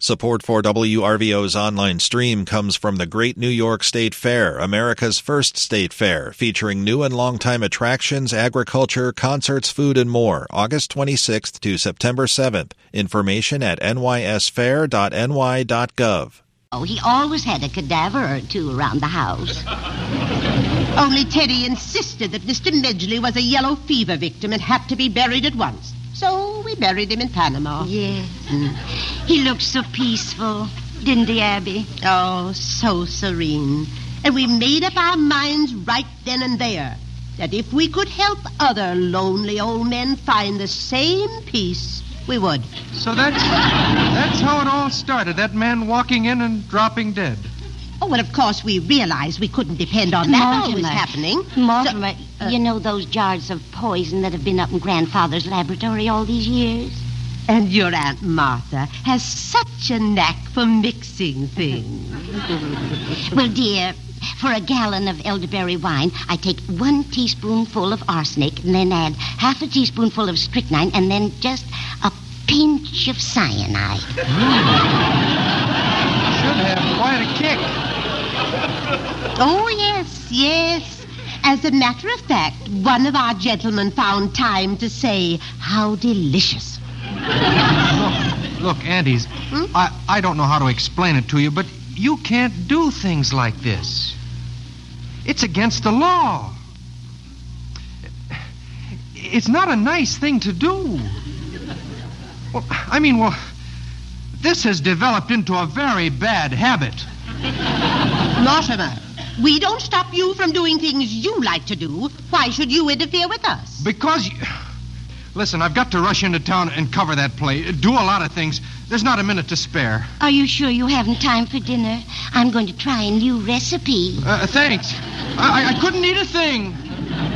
Support for WRVO's online stream comes from the Great New York State Fair, America's first state fair, featuring new and longtime attractions, agriculture, concerts, food, and more, August 26th to September 7th. Information at nysfair.ny.gov. Oh, he always had a cadaver or two around the house. Only Teddy insisted that Mr. Medgley was a yellow fever victim and had to be buried at once. So we buried him in Panama. Yes. He looked so peaceful, didn't he, Abby? Oh, so serene. And we made up our minds right then and there that if we could help other lonely old men find the same peace, we would. So that's how it all started, that man walking in and dropping dead. Oh, well, of course, we realized we couldn't depend on that always happening. Mortimer, you know those jars of poison that have been up in Grandfather's laboratory all these years? And your Aunt Martha has such a knack for mixing things. Well, dear, for a gallon of elderberry wine, I take 1 teaspoonful of arsenic and then add half a teaspoonful of strychnine and then just a pinch of cyanide. Should have quite a kick. Oh, yes. As a matter of fact, one of our gentlemen found time to say, how delicious. Look, Aunties, I don't know how to explain it to you, but you can't do things like this. It's against the law. It's not a nice thing to do. Well, this has developed into a very bad habit. Mortimer, we don't stop you from doing things you like to do. Why should you interfere with us? Because... Listen, I've got to rush into town and cover that play. Do a lot of things. There's not a minute to spare. Are you sure you haven't time for dinner? I'm going to try a new recipe. Thanks. I couldn't eat a thing.